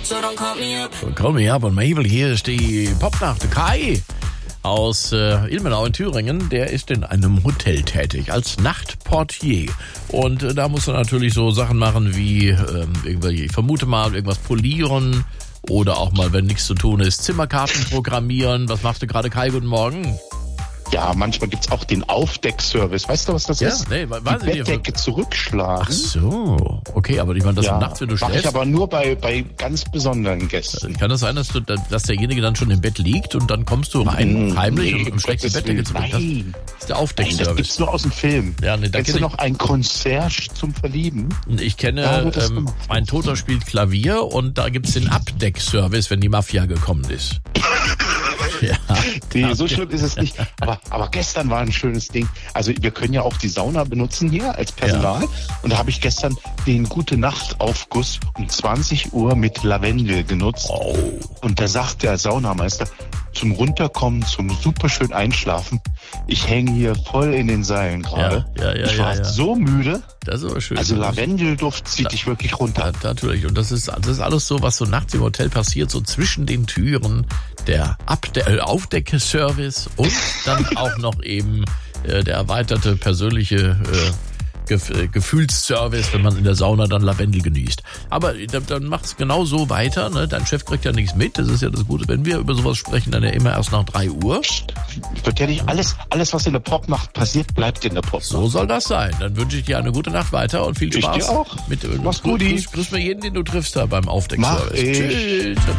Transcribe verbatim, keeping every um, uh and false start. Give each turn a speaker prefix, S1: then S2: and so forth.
S1: Call me up on Mabel. Hier ist die Popnacht. Kai aus äh, Ilmenau in Thüringen, der ist in einem Hotel tätig als Nachtportier. Und äh, da musst du natürlich so Sachen machen wie, ähm, irgendwie, ich vermute mal, irgendwas polieren oder auch mal, wenn nichts zu tun ist, Zimmerkarten programmieren. Was machst du gerade, Kai? Guten Morgen.
S2: Ja, manchmal gibt's auch den Aufdeckservice. Weißt du, was das
S1: Ja,
S2: ist?
S1: nee, weiß
S2: Die
S1: ich nicht.
S2: Bettdecke zurückschlagen.
S1: Ach so, okay, aber ich meine, das
S2: ja,
S1: nachts, wenn du
S2: mach
S1: schläfst.
S2: ich aber nur bei, bei ganz besonderen Gästen.
S1: Kann das sein, dass, du, dass derjenige dann schon im Bett liegt und dann kommst du rein,
S2: Mm,
S1: heimlich
S2: nee,
S1: und, und steckst die
S2: Gottes
S1: Bettdecke zurück? Das
S2: Nein.
S1: ist der
S2: Nein,
S1: Aufdeckservice.
S2: das gibt's nur aus dem Film.
S1: Ja, nee, da
S2: Kennst
S1: kenn
S2: du
S1: ich-
S2: noch ein Concierge zum Verlieben?
S1: Ich kenne,
S2: Da wird das
S1: ähm,
S2: gemacht.
S1: mein Toter spielt Klavier und da gibt's den Abdeckservice, wenn die Mafia gekommen ist. Ja.
S2: Nee, so schlimm ist es nicht. Aber, aber gestern war ein schönes Ding. Also wir können ja auch die Sauna benutzen hier als Personal. Und da habe ich gestern den Gute-Nacht-Aufguss um zwanzig Uhr mit Lavendel genutzt.
S1: Oh.
S2: Und da sagt der Saunameister, zum Runterkommen, zum superschön Einschlafen, ich hänge hier voll in den Seilen gerade.
S1: Ja, ja, ja,
S2: ich
S1: ja,
S2: war
S1: ja.
S2: so müde.
S1: Das ist aber schön.
S2: Also
S1: Das ist-
S2: Lavendelduft zieht dich wirklich runter.
S1: Ja, natürlich. Und das ist, das ist alles so, was so nachts im Hotel passiert, so zwischen den Türen, der Abde- äh, Aufdecke-Service und dann auch noch eben äh, der erweiterte persönliche äh, Gef- äh, Gefühlsservice, wenn man in der Sauna dann Lavendel genießt. Aber dann, dann macht's genau so weiter, ne? Dein Chef kriegt ja nichts mit. Das ist ja das Gute. Wenn wir über sowas sprechen, dann ja immer erst nach drei Uhr.
S2: Wird ja nicht alles, alles, was in der Popnacht passiert, bleibt in der Popnacht.
S1: So soll das sein. Dann wünsche ich dir eine gute Nacht weiter und viel
S2: Ich
S1: Spaß.
S2: dir auch.
S1: Mit,
S2: Mach's gut.
S1: Grüß, grüß mir jeden, den du triffst da beim Aufdeckservice.
S2: Mach ich.
S1: Tschüss.